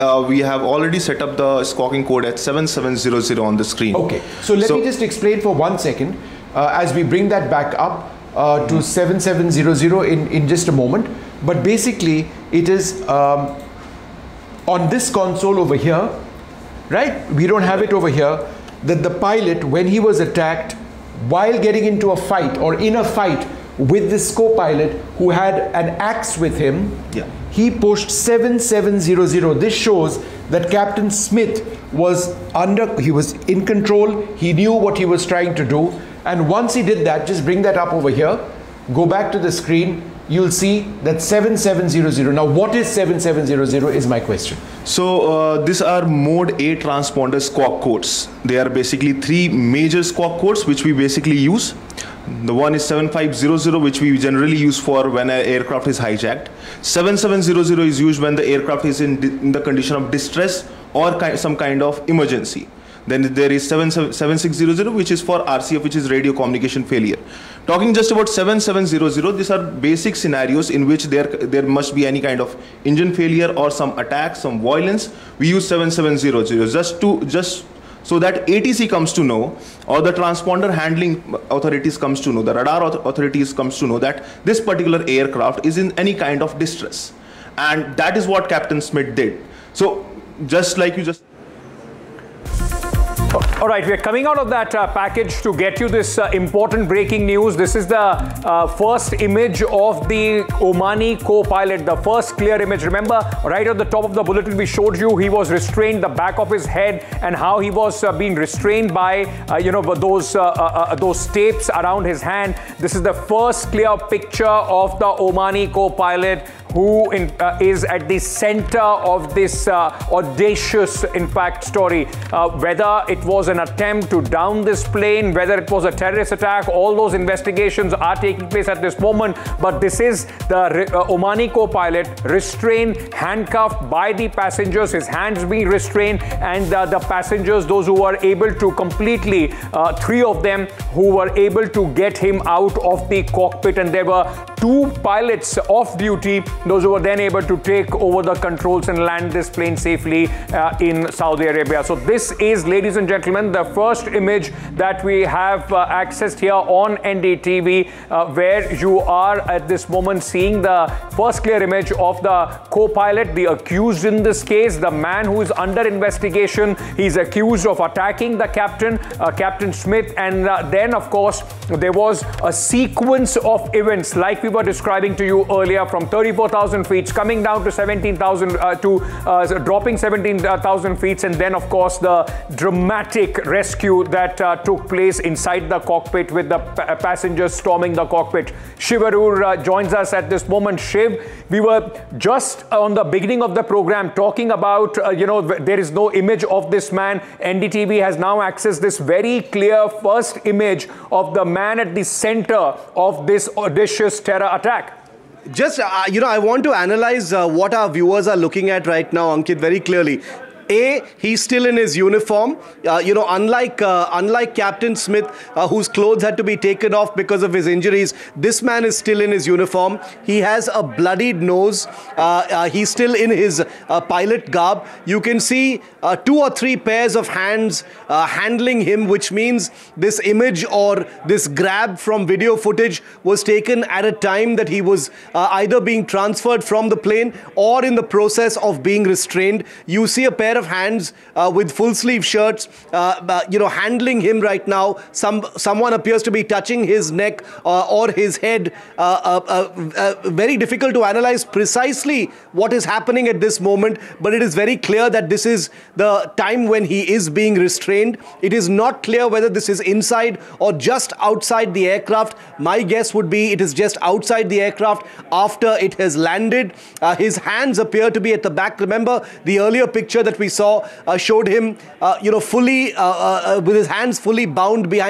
We have already set up the squawking code at 7700 on the screen. Okay, so let me just explain for 1 second as we bring that back up to 7700 in just a moment. But basically, it is on this console over here, right? We don't have it over here, that the pilot, when he was attacked, while getting into a fight or in a fight with this co-pilot who had an axe with him, he pushed 7700. This shows that Captain Smith was he was in control, he knew what he was trying to do, and once he did that, just bring that up over here, go back to the screen, you'll see that 7700. Now what is 7700 is my question. So these are mode A transponder squawk codes. They are basically 3 major squawk codes which we basically use. The one is 7500, which we generally use for when an aircraft is hijacked. 7700 is used when the aircraft is in the condition of distress or some kind of emergency. Then there is 7600, which is for RCF, which is radio communication failure. Talking just about 7700, these are basic scenarios in which there must be any kind of engine failure or some attack, some violence. We use 7700 just so that ATC comes to know, or the transponder handling authorities comes to know, the radar authorities comes to know that this particular aircraft is in any kind of distress. And that is what Captain Smith did. So just like you just... All right, we're coming out of that package to get you this important breaking news. This is the first image of the Omani co-pilot, the first clear image. Remember, right at the top of the bulletin, we showed you he was restrained, the back of his head, and how he was being restrained by, those tapes around his hand. This is the first clear picture of the Omani co-pilot who is at the center of this audacious, in fact, story. Whether it was an attempt to down this plane, whether it was a terrorist attack, all those investigations are taking place at this moment. But this is the Omani co-pilot restrained, handcuffed by the passengers, his hands being restrained, and the passengers, those who were able to completely, 3 of them who were able to get him out of the cockpit, and there were 2 pilots off duty, those who were then able to take over the controls and land this plane safely in Saudi Arabia. So this is, ladies and gentlemen, the first image that we have accessed here on NDTV, where you are at this moment seeing the first clear image of the co-pilot, the accused in this case, the man who is under investigation. He's accused of attacking the captain, Captain Smith, and then, of course, there was a sequence of events like we were describing to you earlier, from 34,000 feet coming down to 17,000 dropping 17,000 feet, and then, of course, the dramatic rescue that took place inside the cockpit with the passengers storming the cockpit. Shiv Arur joins us at this moment. Shiv, we were just on the beginning of the program talking about, there is no image of this man. NDTV has now accessed this very clear first image of the man at the center of this audacious terror attack. Just, I want to analyze what our viewers are looking at right now, Ankit, very clearly. A, he's still in his uniform. Unlike Captain Smith, whose clothes had to be taken off because of his injuries, this man is still in his uniform. He has a bloodied nose. He's still in his pilot garb. You can see 2 or 3 pairs of hands handling him, which means this image or this grab from video footage was taken at a time that he was either being transferred from the plane or in the process of being restrained. You see a pair of hands with full sleeve shirts, handling him right now. Someone appears to be touching his neck or his head. Very difficult to analyze precisely what is happening at this moment, but it is very clear that this is the time when he is being restrained. It is not clear whether this is inside or just outside the aircraft. My guess would be it is just outside the aircraft after it has landed. His hands appear to be at the back. Remember, the earlier picture that we saw showed him, fully with his hands fully bound behind